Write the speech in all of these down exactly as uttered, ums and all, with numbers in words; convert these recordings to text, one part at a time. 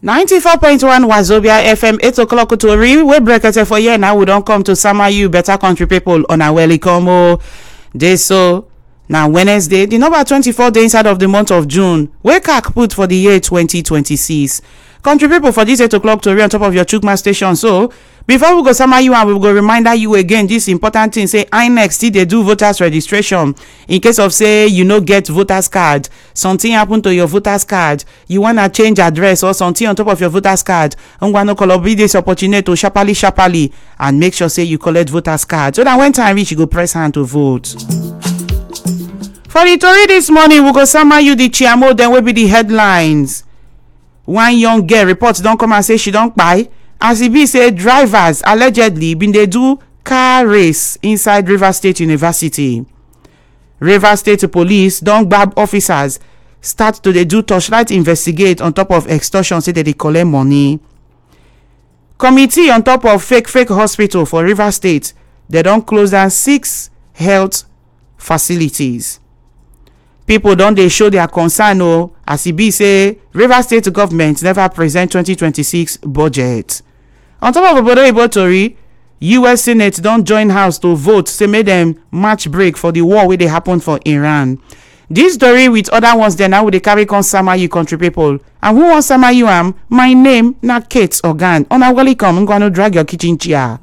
ninety-four point one Wazobia F M, eight o'clock to read. We break it for here now. We don't come to summer you better country people on our welcome. This so now Wednesday, the number twenty-four day inside of the month of June. We can put for the year twenty twenty-six. Country people for this eight o'clock to read on top of your Chukma station. So before we go summer you and we go reminder you again this important thing. Say I next still they do voters registration in case of say you no get voters card, something happen to your voters card, you wanna change address or something on top of your voters card. I'm gonna call up this opportunity to sharply sharply and make sure say you collect voters card so that when time reach you go press hand to vote. For the story this morning we go summer you the chiamo then will be the headlines. One young girl reports don't come and say she don't buy. As e be say drivers allegedly been dey do car race inside Rivers State University. Rivers State Police don gbab officers start to dey do torchlight investigate on top of extortion say they dey collect money. Committee on top of fake fake hospital for Rivers State, they don close down six health facilities. People don dey show their concern o as e be say Rivers State government never present twenty twenty-six budget. On top of obodo oyibo tori, U S Senate don join house to vote say make dem match break for the war wey dey happen for Iran. This story with other ones dem now we dey carry come sama you country people. And who wan sama you am? My name na Kate Ogan. Una welcome, I'm gonna drag your kitchen chair.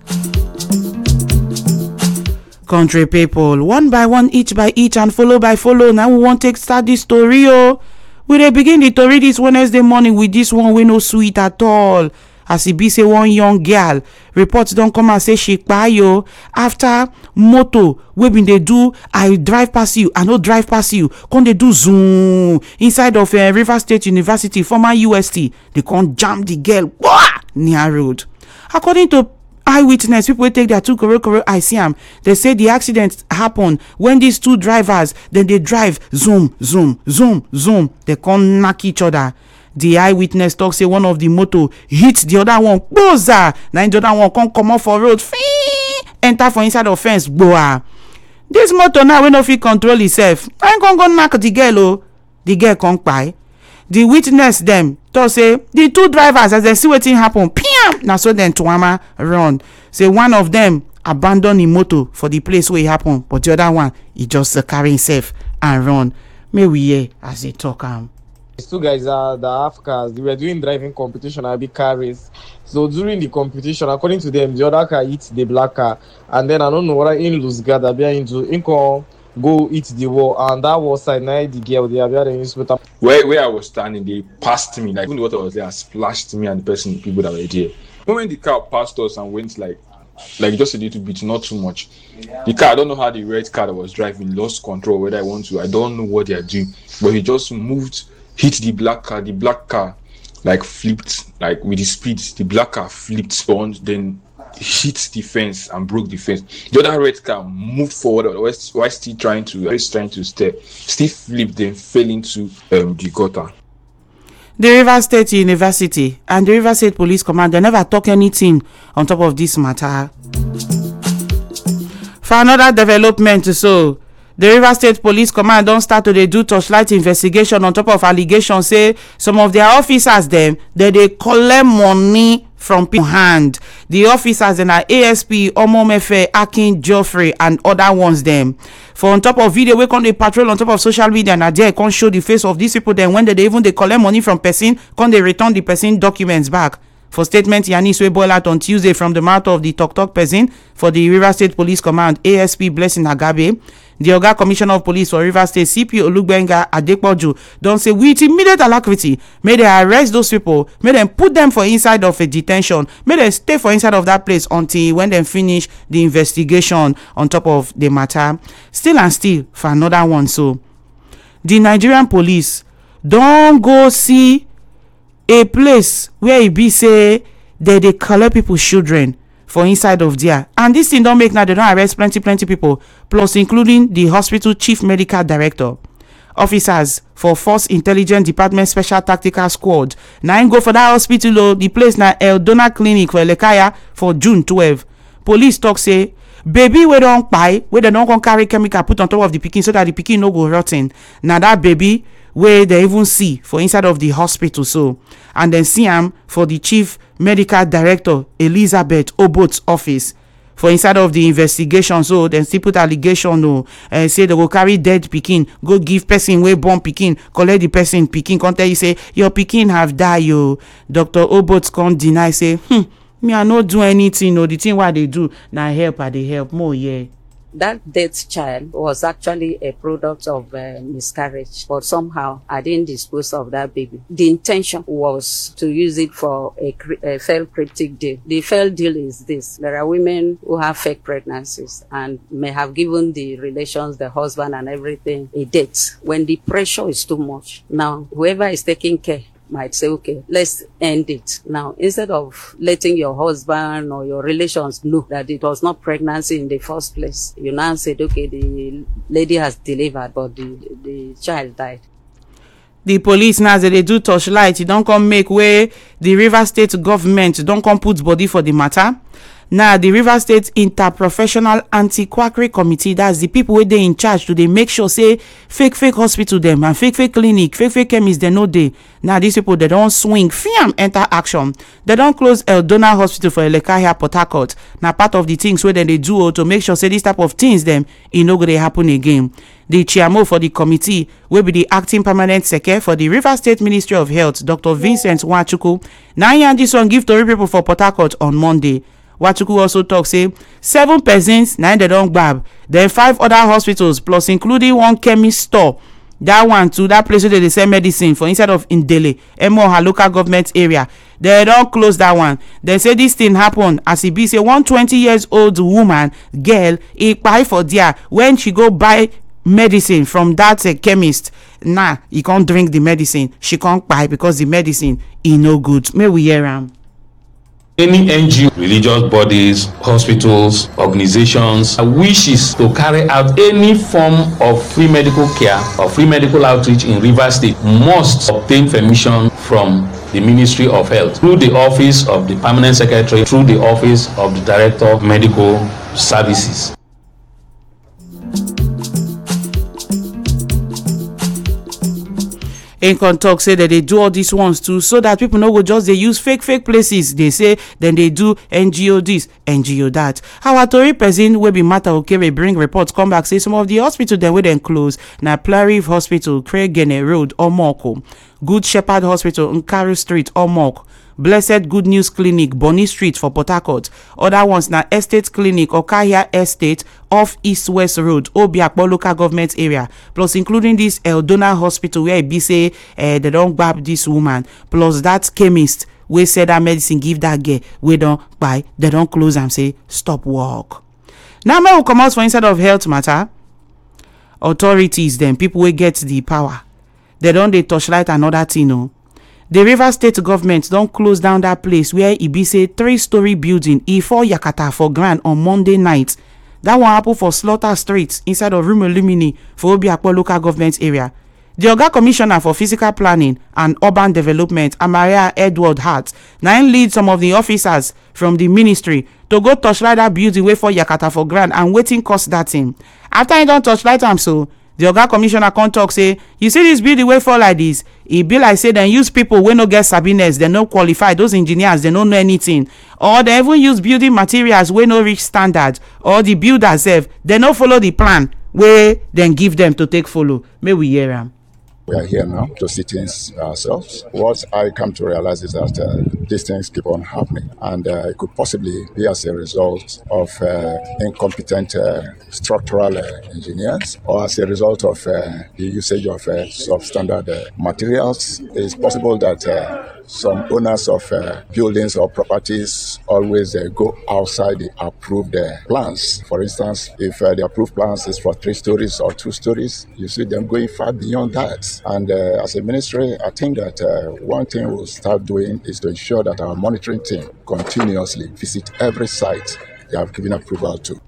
Country people, one by one, each by each, and follow by follow. Now we want to start this story. Oh, we dey begin the story this Wednesday morning with this one we no sweet at all. As e be say one young girl reports don come and say she kpai yo after moto wey bin dey do I drive pass you, I no drive pass you, come dey do zoom inside of uh, Rivers State University, former U S T. They come jam the girl wah, near road. According to eyewitness, people wey take their two koro koro I see am. They say the accident happen when these two drivers then they drive zoom zoom zoom zoom. They come knock each other. The eyewitness talk say one of the motor hit the other one, boza. Now the other one come come off for road, fee, enter for inside of fence, boa. This motor now we no fit control itself. I ain't gonna go knock the girl, oh. The girl come by. The witness them talk say the two drivers as they see wetin happen, piam, na so then tuama run. Say one of them abandon the motor for the place where it happen, but the other one he just uh, carry himself and run. May we hear as they talk am. Um. These two guys are the half cars. They were doing driving competition at big car race. So during the competition, according to them, the other car hit the black car, and then I don't know what I in lose guard they are into income go hit the wall, and that was side now the girl they are the newspaper. Where where I was standing, they passed me like even the water was there, splashed me and the person people that were there. When the car passed us and went like like just a little bit, not too much. The car, I don't know how the red car that was driving lost control. Whether I want to, I don't know what they are doing, but he just moved. Hit the black car, the black car like flipped, like with the speed, the black car flipped, spawned, then hit the fence and broke the fence. The other red car moved forward while still trying to, uh, trying to stay, still flipped, then fell into um, the gutter. The Rivers State University and the Rivers State Police Command, they never talk anything on top of this matter. For another development, so the Rivers State Police Command don't start to they do torchlight investigation on top of allegations say some of their officers them that they collect money from people hand. The officers in our A S P Omomefe, Akin, Geoffrey, and other ones them. For on top of video, we can they patrol on top of social media and there can't show the face of these people. Then when they, they even they collect money from person, can they return the person documents back? For statement, Yanis we boil out on Tuesday from the mouth of the Tok Tok person for the Rivers State Police Command, A S P Blessing Agabe. The Oga Commissioner of Police for Rivers State, C P Olugbenga Adepoju, don't say with immediate alacrity, may they arrest those people, may them put them for inside of a detention, may they stay for inside of that place until when they finish the investigation on top of the matter. Still and still for another one. So the Nigerian police don't go see a place where it be say that they collect people's children for inside of there, and this thing don't make now they don't arrest plenty plenty people, plus including the hospital chief medical director. Officers for Force Intelligence Department Special Tactical Squad now go for that hospital. The place now Eldona Clinic for Elekaya for June twelfth. Police talk say baby wey don kpai wey dem don come carry chemical put on top of the pikin so that the pikin no go rot ten na that baby wey dem even see for inside of the hospital so, and dem see am for the chief medical director Elizabeth Obot's office for inside of the investigation. So dem still put allegation o uh, say dem go carry dead pikin go give person wey born pikin, collect the person pikin, come tell you say your pikin have die o. Doctor Obot come deny say hmm me I no do anything o, the thing wey I dey do na help I dey help more. Yeah, that dead child was actually a product of uh, miscarriage, but somehow I didn't dispose of that baby. The intention was to use it for a, a failed cryptic deal. The failed deal is this: there are women who have fake pregnancies and may have given the relations, the husband and everything, a date. When the pressure is too much, now whoever is taking care might say, okay, let's end it. Now, instead of letting your husband or your relations know that it was not pregnancy in the first place, you now said, okay, the lady has delivered, but the, the child died. The police now, as they do torchlight, e don come make way the Rivers State government don come put body for the matter. Now, the Rivers State Interprofessional Anti-Quackery Committee, that's the people wey dey in charge to dey make sure say fake fake hospital dem and fake fake clinic, fake fake chemist dem no dey. Now, these people they don swing, fiam enter action. They don close Eldona Hospital for Elekahia, Port Harcourt. Now, part of the things wey dem dey do o to make sure say this type of things dem e no go dey happen again. The chairman for the committee will be the acting permanent secretary for the Rivers State Ministry of Health, Doctor Vincent Nwachukwu. Now, he and this one give tori people for Port Harcourt on Monday. Nwachukwu also talk say seven persons na they don gbab, then five other hospitals plus including one chemist store, that one too, that place where they sell medicine for inside of Ndele, Emoha local government area, they don close that one. They say this thing happen as e be say one twenty years old woman girl e kpai for there when she go buy medicine from that uh, chemist. Nah, e can't drink the medicine, she can't buy because the medicine e no good. May we hear am. Any N G O, religious bodies, hospitals, organizations wishes to carry out any form of free medical care or free medical outreach in Rivers State must obtain permission from the Ministry of Health through the office of the Permanent Secretary, through the office of the Director of Medical Services. Income talk say that they do all these ones too so that people no go just they use fake fake places. They say then they do N G O this, N G O that. Our Tory person will be Matter Okere bring reports come back say some of the hospital then we then close. Now Plariv Hospital, Craig Gene Road, Omoko, Good Shepherd Hospital, Nkari Street, Omok, Blessed Good News Clinic, Bonny Street for Port Harcourt. Other ones na Estate Clinic, Okahia Estate off East West Road, Obiakpo local government area, plus including this Eldona Hospital where it be say uh, they don't grab this woman, plus that chemist we said that medicine give that girl we don't buy, they don't close and say stop work. Now may we come out for inside of health matter. Authorities then people will get the power. They don't they torchlight another thing no. The Rivers State government don't close down that place where it be say three-story building e four Yakata for grand on Monday night. That one happen for Slaughter Street inside of Rumolumini for Obiakpo local government area. The Oga Commissioner for Physical Planning and Urban Development, Amaria Edward Hart, now lead some of the officers from the ministry to go touchlight that building way for Yakata for grand and waiting cost that thing. After he don't touchlight am so, the Oga Commissioner come talk say, you see this building way for like this, e be like say dem use people wey no get sabiness, dem no qualify, those engineers dem no know anything, or dem even use building materials wey no reach standard, or the builders sef dem no follow the plan wey dem give them to take follow. May we hear am. We are here now to see things ourselves. What I come to realize is that uh, these things keep on happening, and uh, it could possibly be as a result of uh, incompetent uh, structural uh, engineers, or as a result of uh, the usage of uh, substandard uh, materials. It's possible that uh, some owners of uh, buildings or properties always uh, go outside the approved uh, plans. For instance, if uh, the approved plans is for three stories or two stories, you see them going far beyond that. And uh, as a ministry, I think that uh, one thing we'll start doing is to ensure that our monitoring team continuously visit every site they have given approval to.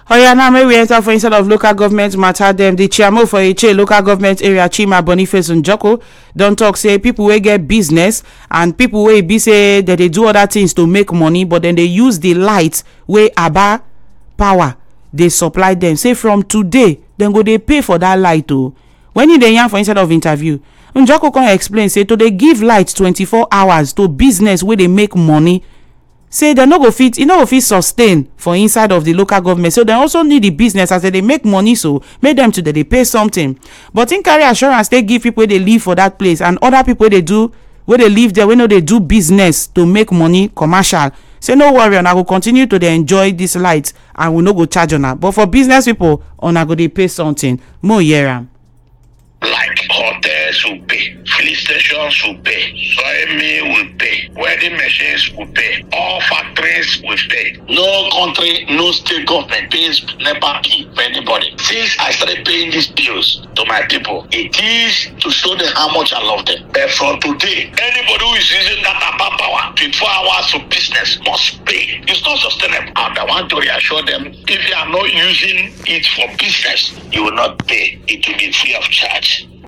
Oh yeah, now maybe we enter for instead of local government matter them. The chairman for Eche local government area, Chima Boniface Njoko, don't talk say people will get business and people will be say that they do other things to make money, but then they use the light where Aba power they supply them. Say from today, then go they pay for that light too. When you dey yarn for instead of interview, Njoko can explain say to they give light twenty-four hours to business where they make money. Say they no go fit, e no go fit sustain for inside of the local government. So they also need the business as they make money, so make them to they pay something. But in carry assurance, they give people they live for that place and other people they do where they live there, we know they do business to make money commercial. Say no worry, and I will continue to they enjoy this light and we no go charge on that. But for business people, on I go they pay something. More year. Like hotels will pay, filling stations will pay, soil mill will pay, wedding machines will pay, all factories will pay. No country, no state government pays NEPA bill for anybody. Since I started paying these bills to my people, it is to show them how much I love them. But from today, anybody who is using that power twenty-four hours of business must pay. It's not sustainable. And I want to reassure them, if you are not using it for business, you will not pay. It will be free of charge.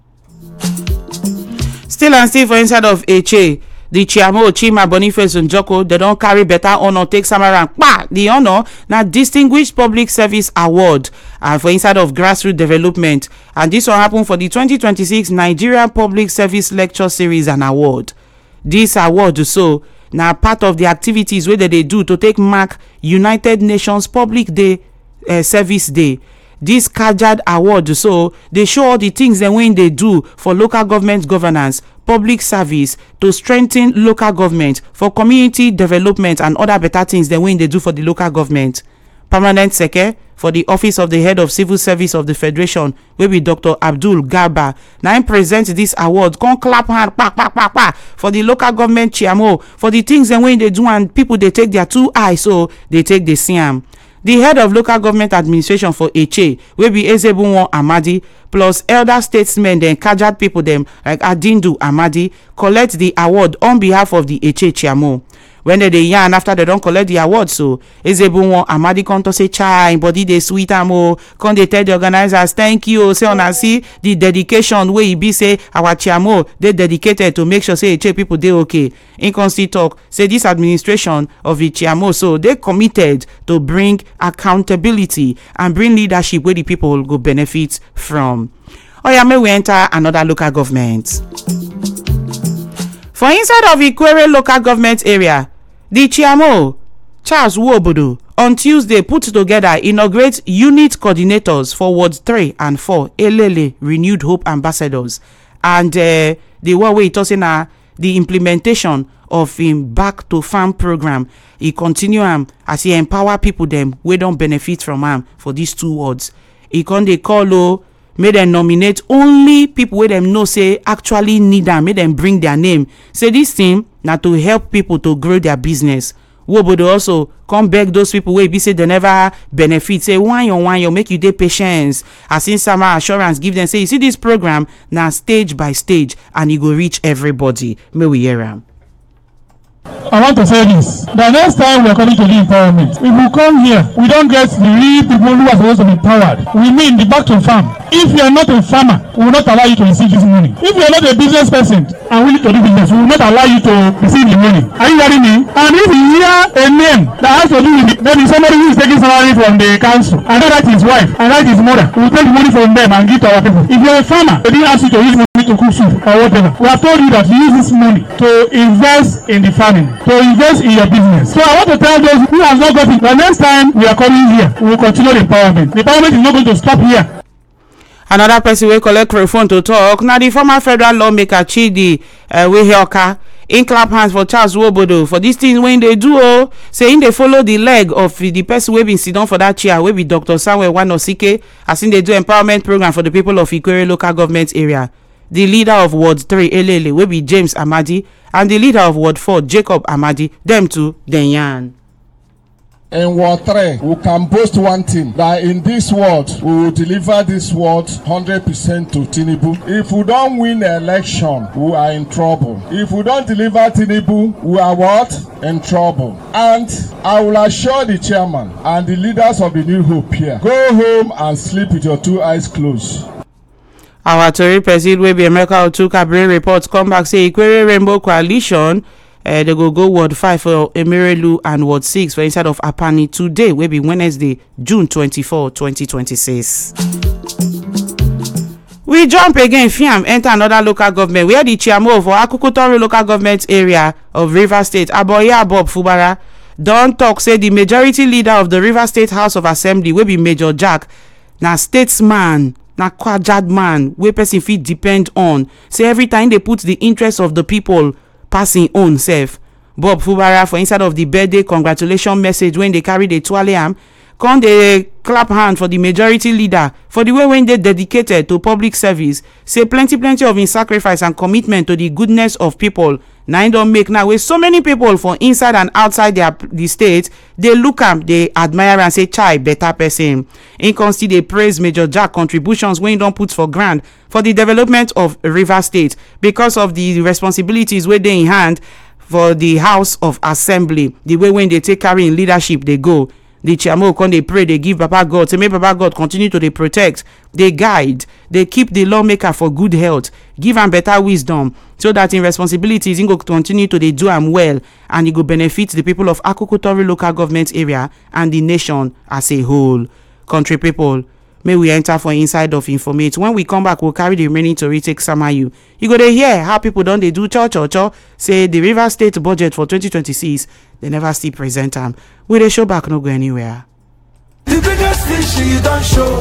Still and still for inside of Eche, the chairman Chima Boniface Njoko, they don't carry better honor, take some around. Bah, the honor now Distinguished Public Service Award and uh, for inside of grassroots development. And this will happen for the twenty twenty-six Nigeria Public Service Lecture Series and Award. This award so now part of the activities where they do to take mark United Nations Public Day uh, Service Day. This Kajad award so they show all the things that when they do for local government governance, public service to strengthen local government for community development and other better things than when they do for the local government. Permanent Secretary for the Office of the Head of Civil Service of the Federation, will be Doctor Abdul Garba. Now him present this award. Come clap hand, pa, pa, pa, pa, for the local government chairman for the things that when they do and people they take their two eyes so they take the same. The head of local government administration for Eche will be Ezebunwo Amadi plus elder statesmen then Kajad people them like Adindu Amadi collect the award on behalf of the Eche chairman. When they dey yarn after they don't collect the award, so Ezebunwo Amadi come to say chai body they sweet am o. Come they tell the organizers thank you. Say on see the dedication where he be say our chairman they dedicated to make sure say Eche people they okay. In constant talk say this administration of the chairman so they committed to bring accountability and bring leadership where the people go benefit from. Oh yeah, may we enter another local government. For inside of Ikwere local government area, the chairman Charles Nwobodo on Tuesday put together inaugurate unit coordinators for Ward three and four, Elele Renewed Hope Ambassadors, and uh, the one way it was in uh, the implementation of him back to farm program. He continue am as he empower people them we don't benefit from him for these two wards. He can they call o make them nominate only people where them know say actually need them, make them bring their name. Say this thing now to help people to grow their business. Nwobodo also come beg those people where be say they never benefit. Say one on one, you make you dey patience. As in some assurance give them say you see this program now stage by stage and it go reach everybody. May we hear am. I want to say this. The next time we are coming to the empowerment, if we come here, we don't get the real people who are supposed to be empowered. We mean the back to farm. If you are not a farmer, we will not allow you to receive this money. If you are not a business person and willing to do business, we will not allow you to receive the money. Are you hearing me? And if you hear a name that has to do with it, maybe somebody who is taking salary from the council, and that his wife, and that his mother, we will take the money from them and give to our people. If you are a farmer, they didn't ask you to use money to cook soup or whatever. We have told you that you use this money to invest in the farming, to invest in your business. So I want to tell those who have not got it, the next time we are coming here, we will continue the empowerment. The empowerment is not going to stop here. Another person will collect microphone to talk. Now the former federal lawmaker Chidi uh, Wehelka in clap hands for Charles Nwobodo for this thing when they do oh saying they follow the leg of the person who been sit down for that chair, will be Doctor Samuel Wanosike, as in they do empowerment program for the people of Ikwere local government area. The leader of Ward three, Elele, will be James Amadi, and the leader of Ward four, Jacob Amadi, them two, then yan. In Ward three, we can boast one thing, that in this ward, we will deliver this ward one hundred percent to Tinubu. If we don't win the election, we are in trouble. If we don't deliver Tinubu, we are what? In trouble. And I will assure the chairman and the leaders of the New Hope here, go home and sleep with your two eyes closed. Our Tory president wey be Emeka Otuka bring reports come back say Ikwere Rainbow Coalition uh, they go go Ward five for Emerelu and Ward six for inside of Apani today wey be Wednesday June twenty-fourth twenty twenty-six. We jump again fiam enter another local government where the chairman for Akukutori local government area of Rivers State Aboya Bob Fubara don talk say the majority leader of the Rivers State House of Assembly wey be Major Jack na statesman na kwajad man wey person fit depend on, say every time they put the interest of the people passing own self. Bob Fubara for inside of the birthday congratulation message when they carry the twale am come dey clap hand for the majority leader for the way when they dedicated to public service, say plenty plenty of his sacrifice and commitment to the goodness of people na im don make now wey so many people for inside and outside their the state they look am, they admire and say chai better person. Im come still dey praise Major Jack contributions wey im don put for ground for the development of Rivers State because of the responsibilities wey dey in hand for the House of Assembly, the way when they take carry in leadership they go. The chairman come dey pray, they give Papa God, say may Papa God continue to dey protect, they guide, they keep the lawmaker for good health, give am better wisdom, so that in responsibilities he go continue to dey do am well, and he go benefit the people of Akukutori local government area and the nation as a whole. Country people, may we enter for inside of informate. When we come back, we'll carry the remaining to retake Samayu. You go to hear how people don't they do cho cho cho. Say the Rivers State budget for twenty twenty-six, they never still present them. Will they show back no go anywhere? The biggest fish you don't show.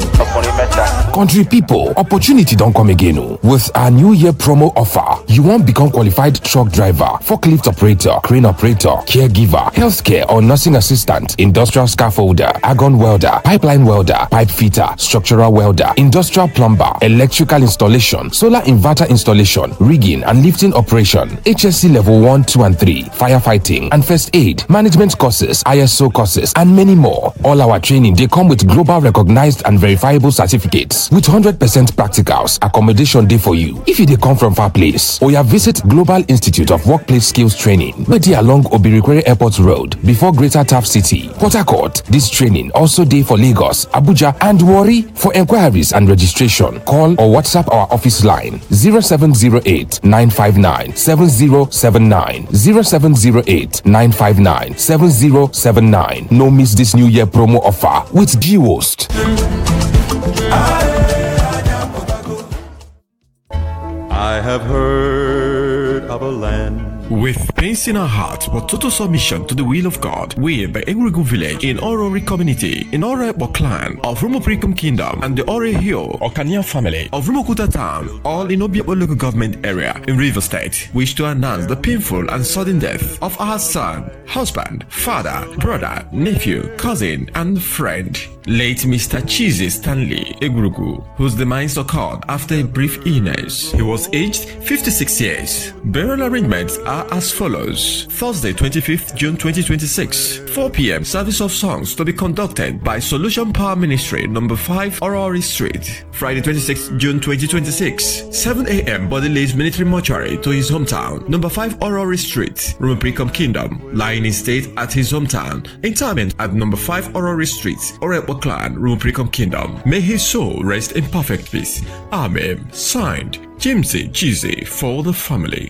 Country people, opportunity don't come again. Oh. With our new year promo offer, you won't become qualified truck driver, forklift operator, crane operator, caregiver, healthcare or nursing assistant, industrial scaffolder, argon welder, pipeline welder, pipe fitter, structural welder, industrial plumber, electrical installation, solar inverter installation, rigging and lifting operation, H S C level one, two and three, firefighting and first aid, management courses, I S O courses and many more. All our training they come with global recognized and verifiable certificates with one hundred percent practicals. Accommodation day for you if you they come from far place, or you visit Global Institute of Workplace Skills Training, where they along Obirikwere Airport Road before Greater Taft City, Port Harcourt. This training also day for Lagos, Abuja and Warri. For inquiries and registration, call or WhatsApp our office line zero seven zero eight, nine five nine, seven zero seven nine, zero seven zero eight, nine five nine, seven zero seven nine. No miss this new year promo offer with G-Host. I have heard of a land. With pains in our heart but total submission to the will of God, we by Egrugu village in Orori community, in Ore Clan of Rumoprikum Kingdom and the Ore Hill Okania family of Rumokuta town, all in Obiabo local government area in River State, wish to announce the painful and sudden death of our son, husband, father, brother, nephew, cousin, and friend, late Mister Cheesy Stanley Egrugu, whose demise occurred after a brief illness. He was aged fifty-six years. Burial arrangements are as follows. Thursday, twenty-fifth June twenty twenty-six, four p m service of songs to be conducted by Solution Power Ministry, number five Orori Street. Friday, twenty-sixth June twenty twenty-six, seven a m body lays military mortuary to his hometown, number five Orori Street, Rumoprikum Kingdom, lying in state at his hometown. Interment at number five Orori Street, Orepo Clan, Rumoprikum Kingdom. May his soul rest in perfect peace. Amen. Signed, Jimsy Cheesy for the family.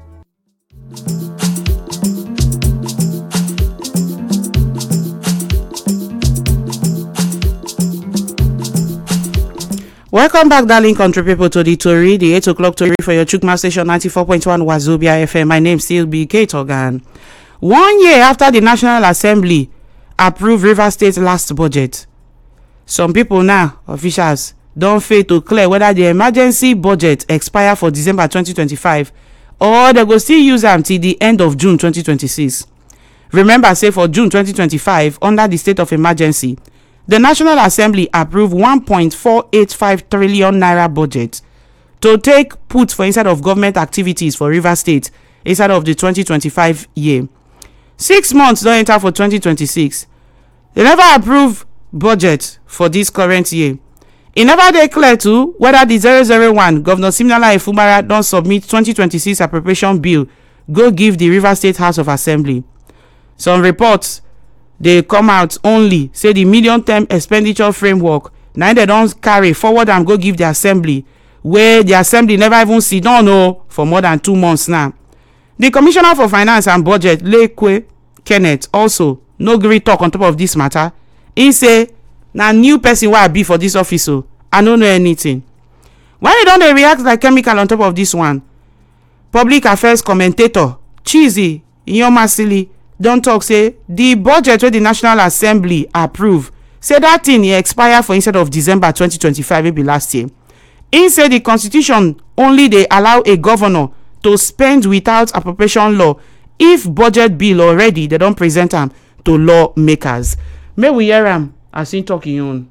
Welcome back, darling country people, to the Tori, the eight o'clock Tori for your Chukma station ninety-four point one Wazobia F M. My name still be Kate Organ. One year after the National Assembly approved River State last budget, some people now, officials, don't fail to clear whether the emergency budget expire for December twenty twenty-five or they go still use them till the end of June twenty twenty-six. Remember, say for June twenty twenty-five, under the state of emergency, the National Assembly approved one point four eight five trillion naira budget to take put for inside of government activities for River State inside of the twenty twenty-five year. Six months don't enter for twenty twenty-six. they never approve budget for this current year. E never dey clear too whether the zero zero one Governor Siminalayi Fubara don submit twenty twenty-six appropriation bill go give the Rivers State House of Assembly. Some reports dey come out only say the medium term expenditure framework na im dem don carry forward am go give the assembly, wey the assembly never even sit down o for more than two months now. The Commissioner for Finance and Budget, Lekwe Kenneth, also no gree talk on top of this matter. He say na new person wey I be for this office o, I no know anything. When e don dey react like chemical on top of this one, public affairs commentator Chizi Iyomasili don talk say the budget wey the National Assembly approve, say that thing e expire for instead of December twenty twenty-five wey be last year. He say the constitution only dey allow a governor to spend without appropriation law if budget bill already they don present am to lawmakers. May we hear am as he talk im own.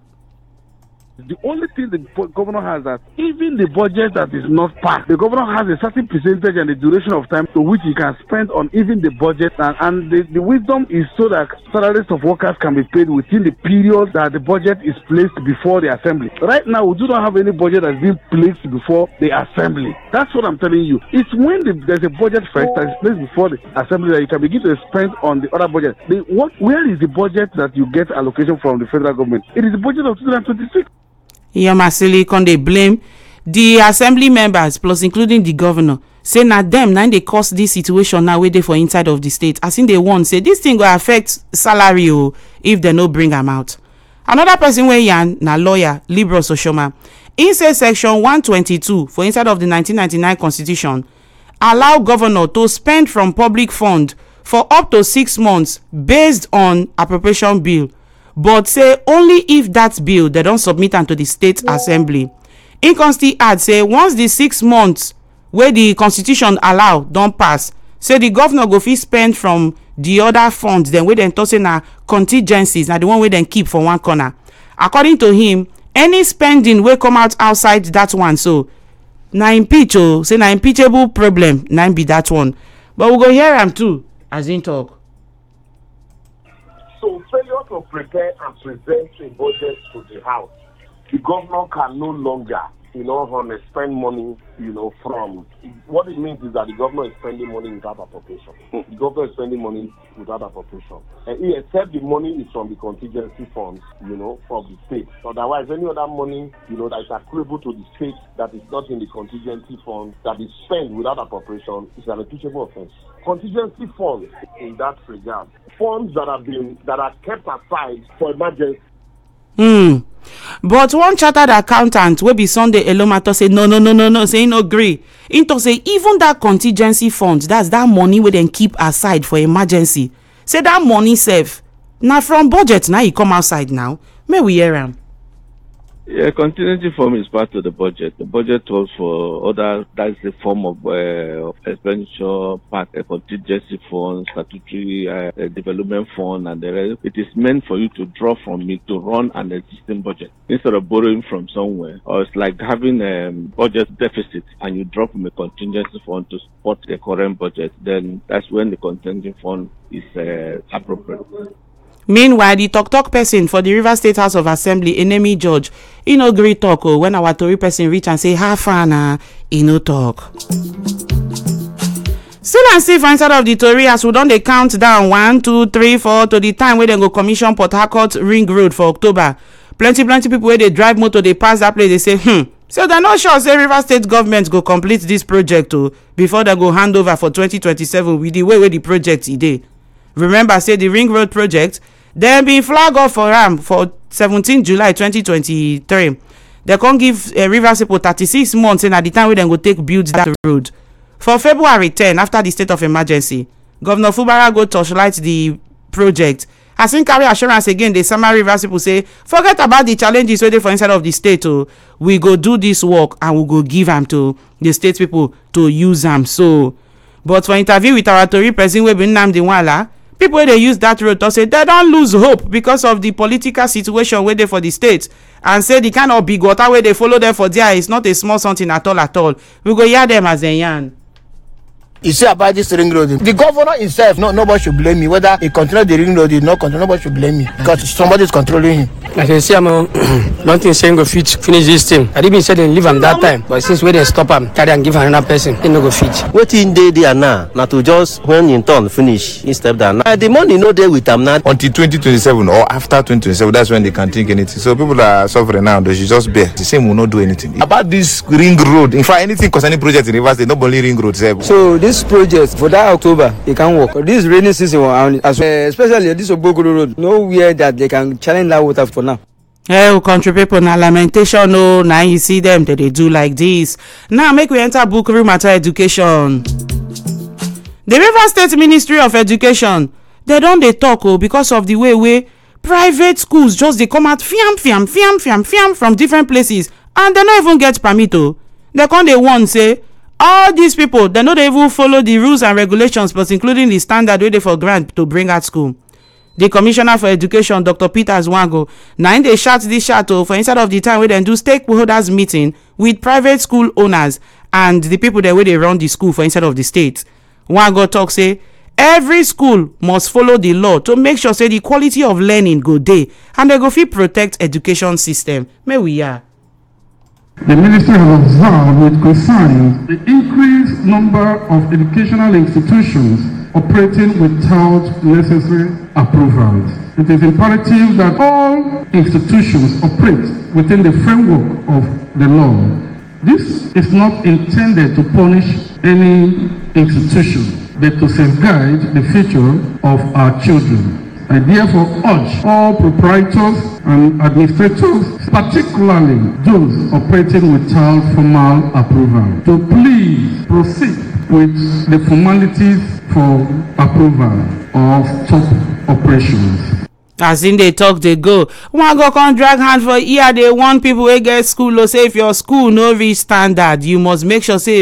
The only thing the governor has that even the budget that is not passed, the governor has a certain percentage and the duration of time to which he can spend on even the budget, and, and the, the wisdom is so that salaries of workers can be paid within the period that the budget is placed before the assembly. Right now, we do not have any budget that's been placed before the assembly. That's what I'm telling you. It's when the, there's a budget first that is placed before the assembly that you can begin to spend on the other budget. The, what, where is the budget that you get allocation from the federal government? It is the budget of two thousand twenty-six. Iyomasili con dey blame the assembly members plus including the governor, say na dem na dey cause this situation now wey dey for inside of the state, as in dey warn say this thing go affect salary o if dem no bring am out. Another person wey yarn na lawyer Libros Oshoma. He say section one twenty-two for inside of the nineteen ninety-nine constitution allow governor to spend from public fund for up to six months based on appropriation bill, but say only if that bill they don submit am to the state assembly. He con still add say once the six months wey the constitution allow don pass, say the governor go fit spend from the other funds dem wey dem talk say na contingencies, na the one wey dem keep for one corner. According to him, any spending wey come out outside that one, so na impeach o, say na impeachable problem na be that one. But we go hear am too as him talk. So failure to prepare and present a budget to the House, the governor can no longer, you know, honest, spend money, you know, from, what it means is that the governor is spending money without appropriation. The governor is spending money without appropriation. And he except the money is from the contingency funds, you know, from the state. Otherwise, any other money, you know, that is accruable to the state that is not in the contingency fund, that is spent without appropriation, is an impeachable offense. Contingency funds, in that regard, funds that have been, that are kept aside for emergency. Hmm. But one chartered accountant wey be Sunday Elomato say no no no no no say he no gree. He talk say even that contingency fund, that's that money wey dem keep aside for emergency, say that money sef na from budget na e come outside now. May we hear am. Yeah, contingency fund is part of the budget. The budget was for other, that's the form of, uh, of expenditure, part a contingency fund, statutory uh, development fund, and the rest. It is meant for you to draw from it to run an existing budget instead of borrowing from somewhere. Or it's like having a um, budget deficit and you draw from a contingency fund to support the current budget. Then that's when the contingency fund is uh, appropriate. Meanwhile, the talk talk person for the Rivers State House of Assembly, Enemy George, he no gree talk oh, when our Tory person reach and say how far na he no talk. Still and still for inside of the Tory, as we don dey count down one, two, three, four to the time wey dem go commission Port Harcourt Ring Road for October. Plenty plenty people wey dey drive motor dey pass that place, they say hmm. So they're not sure say Rivers State government go complete this project oh, before they go hand over for twenty twenty-seven with the way wey the project e dey. Remember say the Ring Road project dem bin flag off for am for seventeen July twenty twenty-three. Dem come give uh, Rivers people thirty-six months na the time wey dem go take build that road. For February tenth, after the state of emergency, Governor Fubara go torchlight the project. As im carry assurance again, the Sama Rivers people say forget about the challenges wey dey for inside of the state o, we go do this work and we go give am to the state people to use am. So but for interview with our Tory person wey be Nnamdi Nwala, people wey dey use that road talk say they don lose hope because of the political situation wey dey for the state, and say the kind of big water wey dey follow them for there is not a small something at all at all. We go hear them as dem yarn. you say about this ring road, the governor himself, no, nobody should blame me. Whether he control the ring road, he not control, nobody should blame me because somebody is controlling him. Like I say, I'm nothing saying go fit finish this thing. I didn't say they leave him that time, but since when they stop him, carry and give another person, they no go fit. Wetin dey there now? Na to just when in turn finish, in step down. Now the money no dey with them now until twenty twenty-seven or after twenty twenty-seven. That's when they can think anything. So people are suffering now. They should just bear. The same will not do anything about this ring road. In fact, anything concerning project in Rivers State, not only ring road. Save. So this project for that October, they can work. But this rainy season, as well, especially this Obogoro road, nowhere that they can challenge that water for now. Hey, country people, na lamentation. No, now you see them that they do like this. Now make we enter book room matter education. The Rivers State Ministry of Education, they don't they talk oh because of the way way private schools just they come out fiam fiam fiam fiam fiam from different places and they don't even get permit oh. They come they want say all these people they no dey even follow the rules and regulations, but including the standard wey dey for grant to bring out school. The Commissioner for Education, Doctor Peter Zwango, na im dey shout this shout oh for inside of the time wey dem do stakeholders meeting with private school owners and the people there wey dey run the school for inside of the state. Zwango talk say every school must follow the law to make sure say the quality of learning go dey and they go fit protect education system. May we hear. The ministry has observed with concern the increased number of educational institutions operating without necessary approvals. It is imperative that all institutions operate within the framework of the law. This is not intended to punish any institution, but to safeguard the future of our children. I therefore urge all proprietors and administrators, particularly those operating without formal approval, to please proceed with the formalities for approval of top operations. As in they talk, they go. One go come drag hand for here. They want people who get school. Say if your school no reach standard, you must make sure say